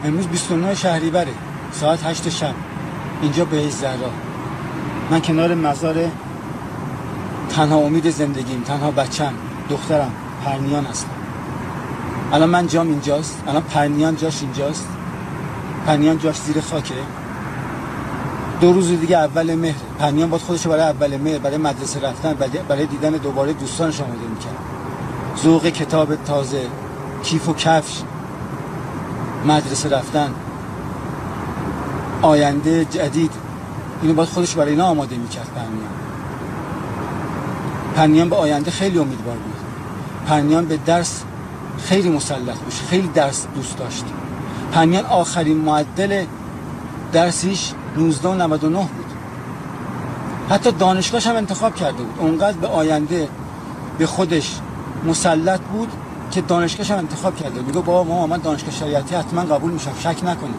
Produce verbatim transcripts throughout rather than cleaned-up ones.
امروز بیست و نه شهریوره ساعت هشت شب اینجا به زهرا، من کنار مزار تنها امید زندگیم، تنها بچم، دخترم پرنیان هستم. الان من جام اینجاست، الان پرنیان جاش اینجاست، پرنیان جاش زیر خاکه. دو روز دیگه اول مهر، پرنیان باید خودش برای اول مهر، برای مدرسه رفتن، برای دیدن دوباره دوستانش آماده میکنه. ذوق کتاب تازه، کیف و کفش، مدرسه رفتن، آینده جدید، اینو باید خودش برای اینا آماده میکرد. پرنیان پرنیان به آینده خیلی امیدوار بود. پرنیان به درس خیلی مسلط بود، خیلی درس دوست داشت. پرنیان آخرین معدل درسیش نوزده و نود و نه بود. حتی دانشگاهش هم انتخاب کرده بود. اونقدر به آینده به خودش مسلط بود که دانشگاهش هم انتخاب کرده. میگه بابا ما من دانشگاه شریعتی حتما قبول میشم، شک نکنید.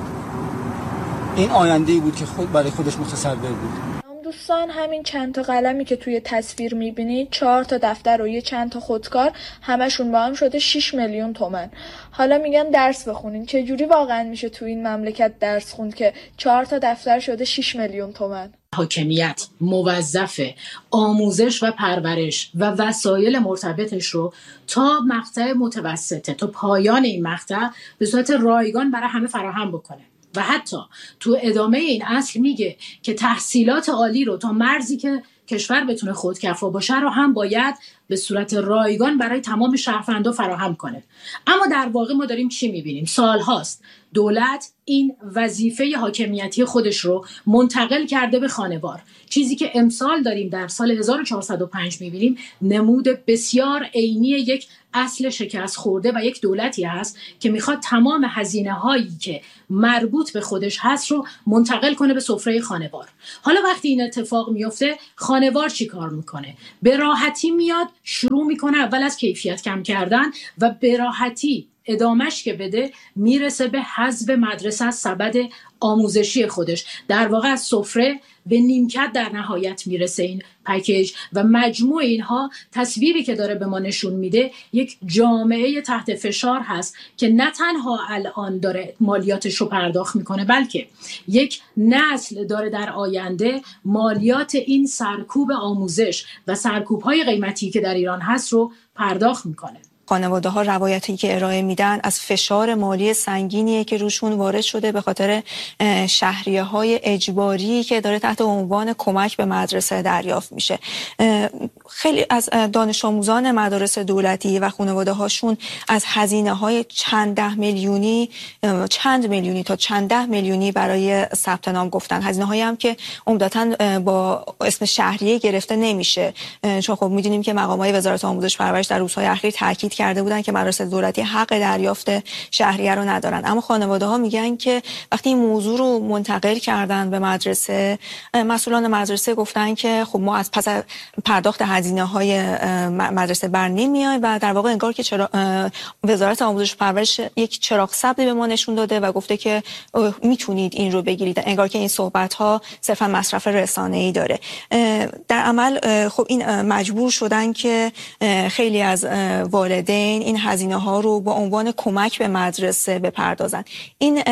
این آینده‌ای بود که خود برای خودش متصور بود. دوستان همین چند تا قلمی که توی تصویر میبینید، چهار تا دفتر و یه چند تا خودکار، همشون با هم شده شش میلیون تومان. حالا میگن درس بخونین. چه جوری واقعا میشه تو این مملکت درس خوند که چهار تا دفتر شده شش میلیون تومان؟ حاکمیت، موظف آموزش و پرورش و وسایل مرتبطش رو تا مقطع متوسطه، تا پایان این مقطع به صورت رایگان برای همه فراهم بکنه. و حتی تو ادامه این اصل میگه که تحصیلات عالی رو تا مرزی که کشور بتونه خودکفا باشه رو هم باید به صورت رایگان برای تمام شهروندان فراهم کنه. اما در واقع ما داریم چی میبینیم؟ سالهاست دولت این وظیفه حاکمیتی خودش رو منتقل کرده به خانوار. چیزی که امسال داریم در سال هزار و چهارصد و پنج میبینیم نمود بسیار عینی یک اصل شکست خورده و یک دولتی هست که میخواد تمام هزینه هایی که مربوط به خودش هست رو منتقل کنه به سفره خانوار. حالا وقتی این اتفاق میفته، خانوار چی کار میکنه؟ به راحتی میاد شروع میکنه اول از کیفیت کم کردن و به راحتی ادامش که بده میرسه به حذف مدرسه از سبد آموزشی خودش. در واقع از سفره به نیمکت در نهایت میرسه این پکیج و مجموع اینها تصویری که داره به ما نشون میده یک جامعه تحت فشار هست که نه تنها الان داره مالیاتش رو پرداخت میکنه، بلکه یک نسل داره در آینده مالیات این سرکوب آموزش و سرکوب های قیمتی که در ایران هست رو پرداخت میکنه. خانواده ها روایتی که ارائه میدن از فشار مالی سنگینیه که روشون وارد شده به خاطر شهریه های اجباری که داره تحت عنوان کمک به مدرسه دریافت میشه. خیلی از دانش آموزان مدارس دولتی و خانواده هاشون از هزینه های چند ده میلیونی چند میلیونی تا چند ده میلیونی برای ثبت نام گفتن. هزینه هایی هم که عمدتاً با اسم شهریه گرفته نمیشه، چون خب میدونیم که مقام های وزارت آموزش پرورش در روزهای اخیر تاکید کرده بودن که مدارس دولتی حق دریافت شهریه رو ندارن. اما خانواده ها میگن که وقتی این موضوع رو منتقل کردن به مدرسه، مسئولان مدرسه گفتن که خب ما از پس پرداخت هزینه های مدرسه بر نمیایم و در واقع انگار که چرا وزارت آموزش و پرورش یک چراغ سبزی به ما نشون داده و گفته که میتونید این رو بگیرید، انگار که این صحبت ها صرفا مصرف رسانه‌ای داره. در عمل خب این مجبور شدن که خیلی از والدین این هزینه ها رو با عنوان کمک به مدرسه بپردازن. این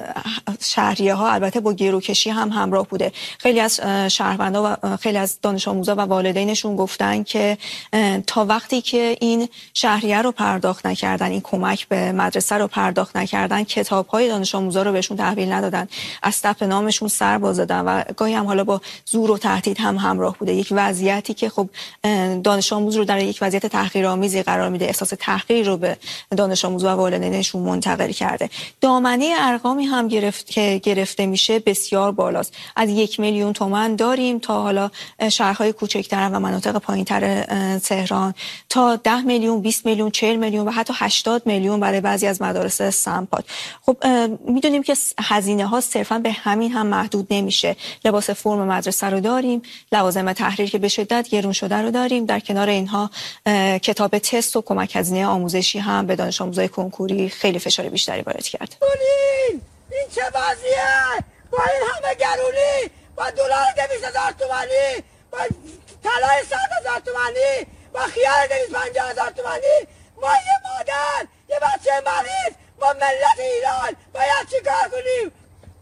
شهریه ها البته با گروکشی هم همراه بوده. خیلی از شهروندا و خیلی از دانش آموزا و والدینشون گفتن که تا وقتی که این شهریه رو پرداخت نکردن، این کمک به مدرسه رو پرداخت نکردن، کتاب های دانش آموزا رو بهشون تحویل ندادن، از ثبت نامشون سر باز دادن و گاهی هم حالا با زور و تهدید هم همراه بوده. یک وضعیتی که خب دانش آموز رو در یک وضعیت تحقیرآمیزی قرار میده، احساس تحقیر رو به دانش آموز و والدینشون منتقل کرده. دامنه ارقامی هم گرفت که گرفته میشه بسیار بالاست. از یک میلیون تومان داریم تا حالا شهرهای کوچکتر و مناطق پایینتر تهران تا ده میلیون، بیست میلیون، چهل میلیون و حتی هشتاد میلیون برای بعضی از مدارس سمپاد. خب میدونیم که هزینه ها صرفا به همین هم محدود نمیشه. لباس فرم مدرسه رو داریم، لوازم تحریر که به شدت گرون شده رو داریم، در کنار اینها کتاب تست و کمک هزینه آموزشی هم به دانش آموزای کنکوری خیلی فشار بیشتری وارد کرد. این این چه وضعیه؟ با این همه گرونی، با دلار دویست هزار تومانی، با طلای صد هزار تومانی، با خیار دویست پنجاه هزار تومانی، ما یه مادر، یه بچه مریض، با ملت ایران، با باید چی کار کنیم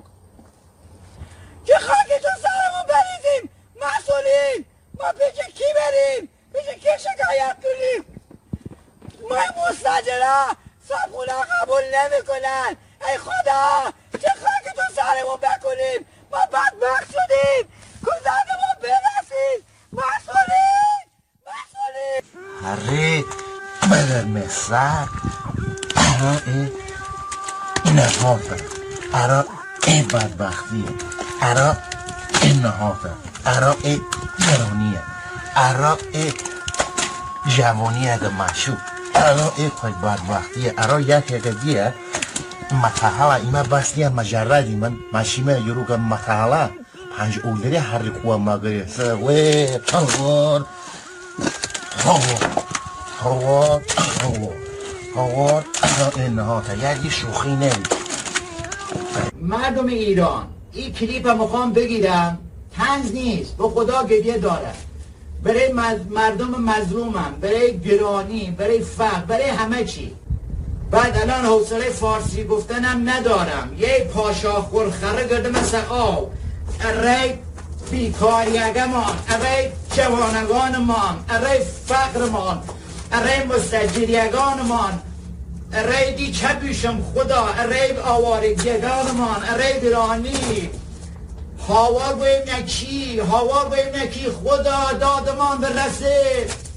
که خاکتون سرمون بریزیم؟ مسئولین ما پیش کی بریم؟ پیش کی شکایت کنیم؟ ما مستاجرها صابخونه قبول نمی کنن. ای خدا چه خاکتون سرمون بکنیم؟ ما بدبخت شدیم. گذرد ما برسید. مسئولین مسئولین هره بدر مسرک ارا ای نهافه ارا ای بدبختیه ارا ای نهافه ارا ای گرانیه ارا ای جوانیه ده مشو ارا ای خود بدبختیه ارا یک یک دیه متحاله ایمه بستیه مجردی من مشیمه یرو که متحاله پنج اولدری هر قوه مگره سوه تنور هوا هوا هوا هوا این ها تا یکی شوخی نمی مردم ایران این کلیپ هم میخوام بگیرم طنز نیست به خدا گریه داره برای مردم مظلومم برای گرانی برای فقر برای همه چی بعد الان حوصله فارسی گفتنم ندارم یه پاشا خورخره گرده مثل آب ارای بیکاریگمان ارای جوانگانمان ارای فقرمان ارای مستجریگانمان ارای دی چپیشم خدا ارای آوارگیگانمان ارای برانی هاوار بایم نکی هاوار بایم نکی خدا دادمان برسه